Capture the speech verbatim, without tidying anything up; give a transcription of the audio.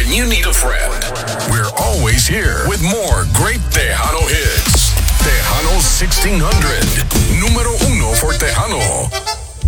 when you need a friend. We're always here with more great Tejano hits. Tejano sixteen hundred, número uno for Tejano.